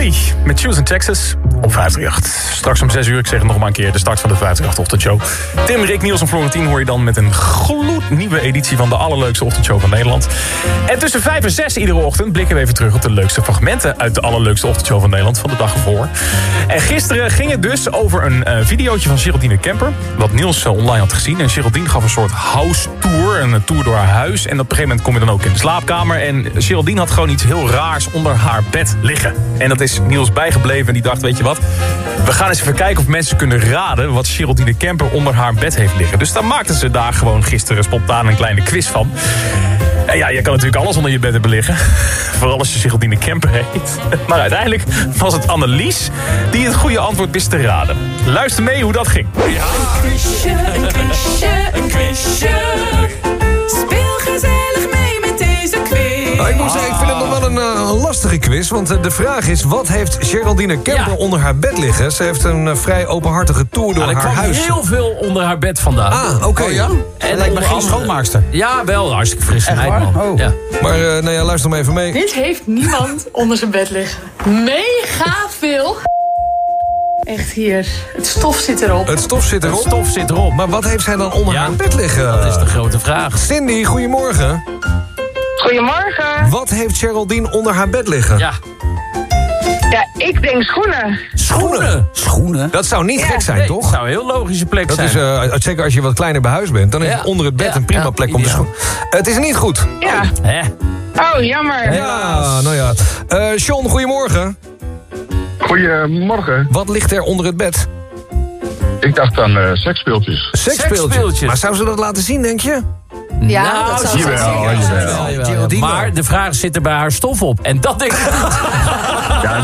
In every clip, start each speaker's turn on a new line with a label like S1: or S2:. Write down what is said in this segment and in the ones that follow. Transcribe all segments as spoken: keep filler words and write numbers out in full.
S1: Kelly met Choose in Texas op vijf drie acht. Straks om zes uur, ik zeg het nog maar een keer, de start van de vijf drie acht ochtendshow. Tim, Rick, Niels en Florentien hoor je dan met een gloednieuwe editie van de allerleukste ochtendshow van Nederland. En tussen vijf en zes iedere ochtend blikken we even terug op de leukste fragmenten uit de allerleukste ochtendshow van Nederland van de dag ervoor. En gisteren ging het dus over een uh, videootje van Geraldine Kemper, wat Niels uh, online had gezien. En Geraldine gaf een soort house tour, een tour door haar huis. En op een gegeven moment kom je dan ook in de slaapkamer. En Geraldine had gewoon iets heel raars onder haar bed liggen. En dat is Niels bijgebleven en die dacht, weet je wat, we gaan eens even kijken of mensen kunnen raden wat Geraldine Kemper onder haar bed heeft liggen. Dus daar maakten ze daar gewoon gisteren spontaan een kleine quiz van. En ja, je kan natuurlijk alles onder je bed hebben liggen. Vooral als je Geraldine Kemper heet. Maar uiteindelijk was het Annelies die het goede antwoord wist te raden. Luister mee hoe dat ging.
S2: Ja. Een quizje, een quizje, een quizje. Speel gezellig mee met deze quiz.
S3: Nou, ik moet zeggen, ik vind het nog wel een, uh, een lastige quiz. Want uh, de vraag is, wat heeft Geraldine Kemper ja. onder haar bed liggen? Ze heeft een uh, vrij openhartige tour door
S4: nou,
S3: haar huis.
S4: Er kwam heel veel onder haar bed vandaan.
S3: Ah, oké. Okay.
S5: Oh, ja?
S4: En
S5: lijkt me geen schoonmaakster.
S4: Ja, wel. Hartstikke frisse meid, man.
S5: Oh.
S4: Ja.
S3: Maar uh, nou ja, luister maar even mee.
S6: Dit heeft niemand onder zijn bed liggen. Mega veel. Echt hier. Het stof zit erop.
S3: Het stof zit erop?
S4: Het stof zit erop.
S3: Maar wat heeft zij dan onder
S4: ja,
S3: haar bed liggen?
S4: Dat is de grote vraag.
S3: Cindy, goedemorgen.
S7: Goedemorgen.
S3: Wat heeft Geraldine onder haar bed liggen?
S4: Ja.
S7: Ja, ik denk schoenen.
S3: Schoenen?
S5: Schoenen?
S3: Dat zou niet
S7: ja,
S3: gek zijn,
S4: nee,
S3: toch?
S4: Dat zou een heel logische plek
S3: dat
S4: zijn.
S3: Is, uh, zeker als je wat kleiner bij huis bent, dan is
S4: ja.
S3: het onder het bed
S4: ja.
S3: een prima
S4: ja,
S3: plek om te schoenen. Het is niet goed.
S7: Ja.
S4: Hè?
S7: Oh, jammer.
S3: Ja, nou ja. Uh, John, goedemorgen.
S8: Goedemorgen.
S3: Wat ligt er onder het bed?
S8: Ik dacht aan uh, seksspeeltjes.
S3: Seksspeeltjes.
S4: Seksspeeltjes.
S3: Maar zou ze dat laten zien, denk je?
S6: Ja,
S4: nou,
S6: dat zou
S8: jawel,
S6: wel
S8: jawel.
S4: Jawel, jawel, jawel. Maar de vraag zit er bij haar stof op. En dat denk ik niet.
S8: Ja,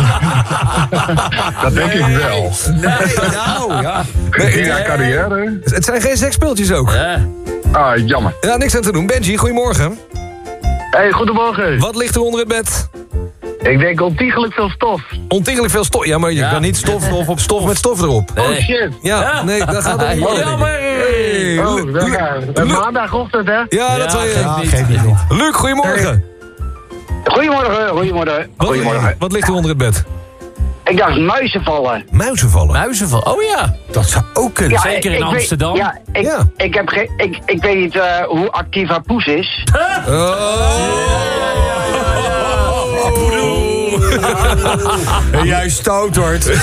S8: dat denk ik wel.
S3: Nee, nou, ja.
S8: Nee, ja, carrière.
S3: Het zijn geen seksspeeltjes ook.
S4: Ja.
S8: Ah, jammer.
S3: Ja, niks aan te doen. Benji, goedemorgen.
S9: Hey, goedemorgen.
S3: Wat ligt er onder het bed?
S9: Ik denk ontiegelijk veel stof.
S3: Ontiegelijk veel stof. Ja, maar je
S4: Ja.
S3: kan niet stof of op stof met stof erop.
S4: Nee.
S9: Oh shit.
S3: Ja, nee, dat gaat er niet
S4: Ja,
S3: in.
S4: jammer.
S3: Hey,
S9: Oh,
S3: Lu-
S9: dat
S3: Lu-
S9: gaat.
S3: Lu-
S9: Maandagochtend, hè?
S3: Ja, dat
S4: Ja,
S3: zal je...
S4: geef
S3: Ja,
S4: niet.
S3: geef niet. Luc, goedemorgen.
S9: Goedemorgen, goedemorgen.
S3: Wat,
S9: Goedemorgen.
S3: wat ligt er onder het bed?
S9: Ik dacht muizen vallen.
S3: Muizen vallen.
S4: Muizenval. Oh ja.
S3: Dat zou ook kunnen.
S9: Ja,
S4: Zeker in
S9: ik weet-
S4: Amsterdam.
S9: ja, ik,
S3: Ja.
S9: Ik, heb geen, ik, ik weet niet uh, hoe actief haar poes is.
S5: En jij stoutert. Jij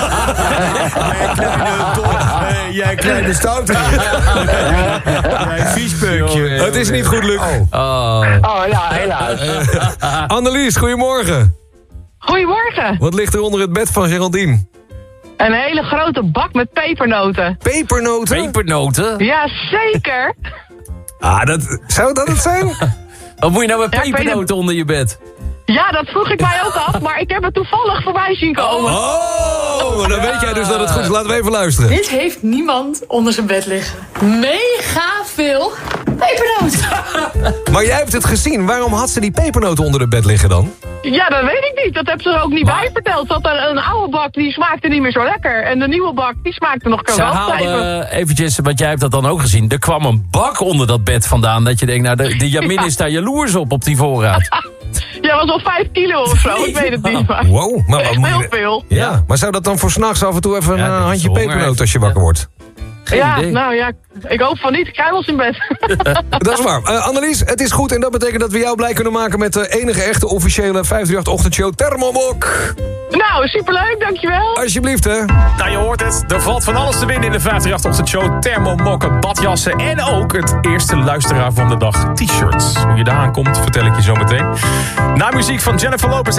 S5: kleine dom. Hey, jij kleine stoutert. Jij viespeukje.
S3: Het is niet goed, Luc.
S4: Oh.
S9: Oh ja, helaas.
S3: Annelies, goedemorgen.
S7: Goedemorgen.
S3: Wat ligt er onder het bed van Geraldine?
S7: Een hele grote bak met pepernoten.
S3: Pepernoten?
S4: Pepernoten?
S7: Ja, zeker.
S3: Ah, dat, zou dat het zijn?
S4: Wat moet je nou met
S7: Ja, ik weet
S4: pepernoten onder je bed?
S7: Ja, dat vroeg ik mij ook af, maar ik heb het toevallig voorbij zien komen.
S3: Oh, dan weet jij dus dat het goed is. Laten we even luisteren.
S6: Dit heeft niemand onder zijn bed liggen. Mega veel pepernoten.
S3: Maar jij hebt het gezien. Waarom had ze die pepernoten onder het bed liggen dan?
S7: Ja, dat weet ik niet. Dat hebben ze er ook niet
S4: Maar-
S7: bij verteld. Dat er een oude bak, die smaakte niet meer zo lekker. En de nieuwe bak, die smaakte nog
S4: Ze
S7: karwelstijven.
S4: haalden eventjes, want jij hebt dat dan ook gezien. Er kwam een bak onder dat bed vandaan. Dat je denkt, nou, de, de Jamin is daar jaloers op, op die voorraad.
S7: Ja, was al vijf kilo of zo. Ik weet het niet. Maar
S3: Wow. Maar, wat
S7: echt
S3: moet je-
S7: heel veel.
S3: Ja, maar zou dat dan voor 's nachts af en toe even
S4: Ja,
S3: een
S4: dat
S3: uh,
S4: is
S3: handje
S4: honger
S3: pepernoot
S4: heeft.
S3: als je wakker wordt?
S4: Geen
S7: ja,
S4: idee.
S7: nou ja, ik hoop van niet. Ik krijg wel eens in bed.
S3: Dat is waar. Uh, Annelies, het is goed en dat betekent dat we jou blij kunnen maken met de enige echte officiële vijf drie acht ochtendshow Thermomok.
S7: Nou, superleuk, dankjewel.
S3: Alsjeblieft, hè.
S1: Nou, je hoort het. Er valt van alles te winnen in de vijf drie acht ochtendshow. Thermomokken, badjassen en ook het eerste luisteraar van de dag t-shirts. Hoe je daar aankomt, vertel ik je zo meteen. Na muziek van Jennifer Lopez en